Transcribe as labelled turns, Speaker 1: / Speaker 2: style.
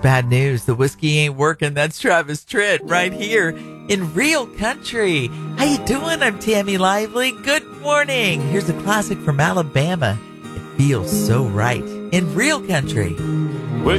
Speaker 1: Bad news, the whiskey ain't working. That's Travis Tritt right here in Real Country. How you doing? I'm Tammy Lively. Good morning. Here's a classic from Alabama. It feels so right in Real Country.
Speaker 2: Well,